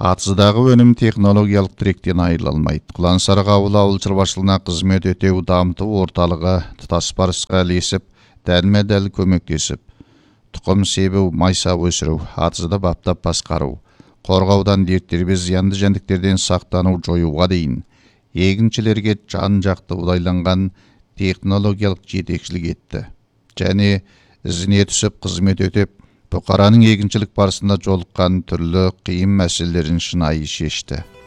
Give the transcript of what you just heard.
Атыздағы өнім технологиялық тіректен айырылмайды. Құлансары ауыл шаруашылығына қызмет өтеу дамыту орталығы тұтас барысқа ілесіп, дәлме-дәл көмектесіп, тұқым себу, майса өсіру, атызды баптап басқару, қорғаудан дерттербез зиянды жәндіктерден сақтану жоюға дейін егіншілерге жан-жақты ұдайланған технологиялық жетекшілік етті. Және ізіне түсіп қызмет өтеп, бұқараның егіншілік барысында жолыққан түрлі қиын мәселелерін шынайы шешті.